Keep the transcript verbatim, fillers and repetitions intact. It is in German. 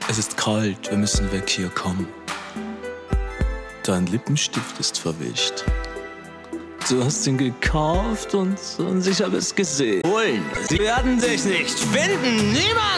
Es ist kalt, wir müssen weg hier, komm. Dein Lippenstift ist verwischt. Du hast ihn gekauft und, und ich habe es gesehen. Holen. Sie werden sich nicht finden. Niemand